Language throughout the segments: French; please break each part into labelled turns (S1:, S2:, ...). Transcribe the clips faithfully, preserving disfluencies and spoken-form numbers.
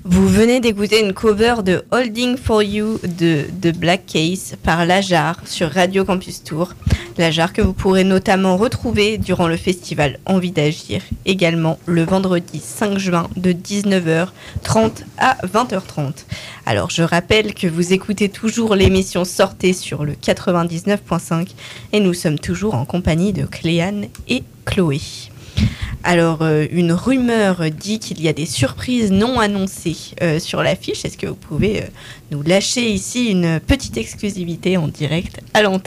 S1: Vous venez d'écouter une cover de Holding for You de, de Black Case par Lajar sur Radio Campus Tour. Lajar que vous pourrez notamment retrouver durant le festival Envie d'agir, également le vendredi cinq juin de dix-neuf heures trente à vingt heures trente. Alors je rappelle que vous écoutez toujours l'émission Sortez sur le quatre-vingt-dix-neuf virgule cinq et nous sommes toujours en compagnie de Cléane et Chloé. Alors, euh, une rumeur dit qu'il y a des surprises non annoncées euh, sur l'affiche. Est-ce que vous pouvez euh, nous lâcher ici une petite exclusivité en direct à l'antenne ?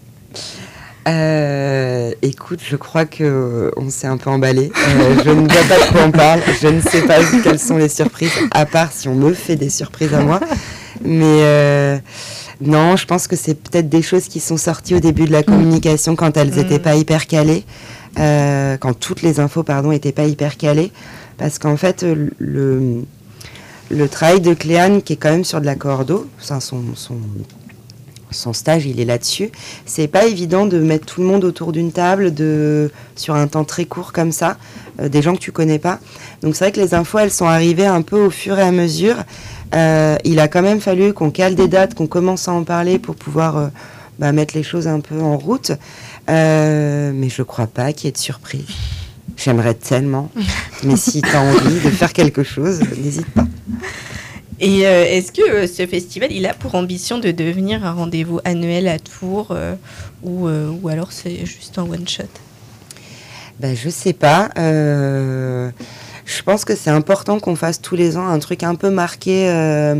S2: Euh, écoute, je crois qu'on s'est un peu emballé. Euh, je ne vois pas de quoi on parle. Je ne sais pas quelles sont les surprises, à part si on me fait des surprises à moi. Mais euh, non, je pense que c'est peut-être des choses qui sont sorties au début de la communication quand elles n'étaient pas hyper calées. Euh, quand toutes les infos pardon étaient pas hyper calées, parce qu'en fait le le travail de Cléane qui est quand même sur de la cordeau, enfin son son son stage il est là-dessus, c'est pas évident de mettre tout le monde autour d'une table de sur un temps très court comme ça, euh, des gens que tu connais pas. Donc c'est vrai que les infos elles sont arrivées un peu au fur et à mesure. Euh, il a quand même fallu qu'on cale des dates, qu'on commence à en parler pour pouvoir euh, bah, mettre les choses un peu en route. Euh, mais je crois pas qu'il y ait de surprise. J'aimerais tellement. Mais si tu as envie de faire quelque chose, n'hésite pas.
S1: Et euh, est-ce que euh, ce festival, il a pour ambition de devenir un rendez-vous annuel à Tours euh, ou, euh, ou alors c'est juste un one-shot ?
S2: Ben, je sais pas. Euh, je pense que c'est important qu'on fasse tous les ans un truc un peu marqué euh,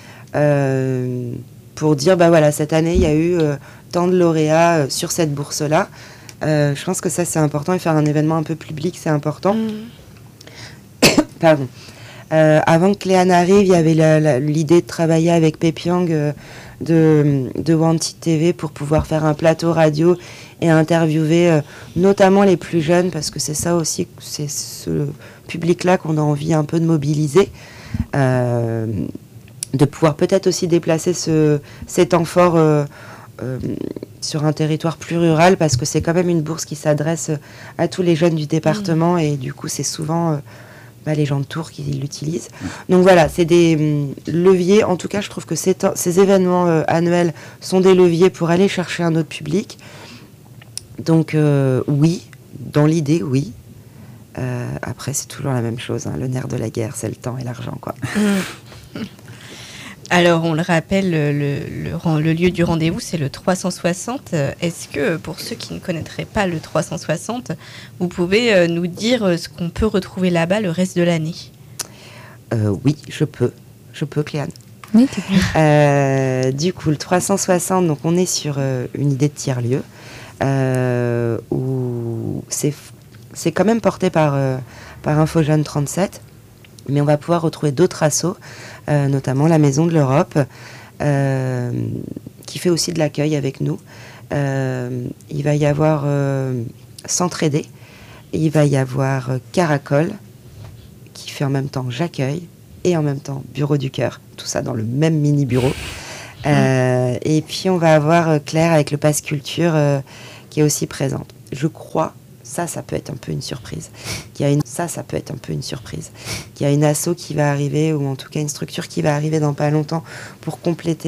S2: euh, pour dire, bah voilà, cette année, il y a eu... Euh, tant de lauréats euh, sur cette bourse-là. Euh, je pense que ça, c'est important. Et faire un événement un peu public, c'est important. Mmh. Pardon. Euh, avant que Cléane arrive, il y avait la, la, l'idée de travailler avec Pépiang euh, de, de Wanted T V pour pouvoir faire un plateau radio et interviewer euh, notamment les plus jeunes, parce que c'est ça aussi, c'est ce public-là qu'on a envie un peu de mobiliser. Euh, de pouvoir peut-être aussi déplacer ce, ces temps forts euh, Euh, sur un territoire plus rural, parce que c'est quand même une bourse qui s'adresse à tous les jeunes du département, mmh. et du coup c'est souvent euh, bah, les gens de Tours qui l'utilisent. Donc voilà, c'est des euh, leviers. En tout cas, je trouve que ces, ces événements euh, annuels sont des leviers pour aller chercher un autre public. Donc euh, oui, dans l'idée, oui. Euh, après, c'est toujours la même chose, hein. Le nerf de la guerre, c'est le temps et l'argent, quoi.
S1: Mmh. Alors, on le rappelle, le, le, le lieu du rendez-vous, c'est le trois cent soixante. Est-ce que, pour ceux qui ne connaîtraient pas le trois cent soixante, vous pouvez nous dire ce qu'on peut retrouver là-bas le reste de l'année ?
S2: euh, Oui, je peux. Je peux, Cléane.
S3: Oui, tu peux.
S2: Euh, du coup, le trois cent soixante, donc on est sur euh, une idée de tiers-lieu, euh, où c'est, c'est quand même porté par, euh, par InfoJeune trente-sept, mais on va pouvoir retrouver d'autres assos, Euh, notamment la Maison de l'Europe, euh, qui fait aussi de l'accueil avec nous. Euh, il va y avoir euh, S'entraider, il va y avoir euh, Caracol, qui fait en même temps J'accueille, et en même temps Bureau du Cœur, tout ça dans le même mini-bureau. Euh, et puis on va avoir euh, Claire avec le Pass Culture, euh, qui est aussi présente. Je crois... Ça, ça peut être un peu une surprise. Il y a une... Ça, ça peut être un peu une surprise. Il y a une asso qui va arriver, ou en tout cas une structure qui va arriver dans pas longtemps pour compléter